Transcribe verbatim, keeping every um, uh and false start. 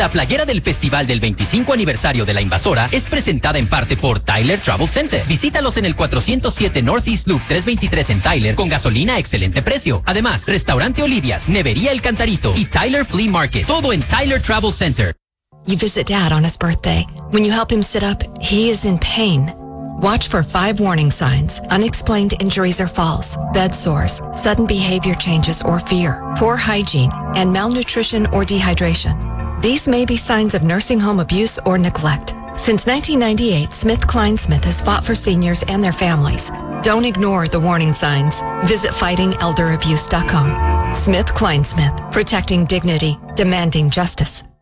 La playera del Festival del veinticinco aniversario de La Invasora es presentada en parte por Tyler Travel Center. Visítalos en el cuatrocientos siete Northeast Loop trescientos veintitrés en Tyler con gasolina a excelente precio. Además, Restaurante Olivias, Nevería El Cantarito y Tyler Flea Market. Todo en Tyler Travel Center. You visit Dad on his birthday. When you help him sit up, he is in pain. Watch for five warning signs: unexplained injuries or falls, bed sores, sudden behavior changes or fear, poor hygiene, and malnutrition or dehydration. These may be signs of nursing home abuse or neglect. Since nineteen ninety-eight, SmithKline Smith has fought for seniors and their families. Don't ignore the warning signs. Visit fighting elder abuse dot com. SmithKline Smith, protecting dignity, demanding justice.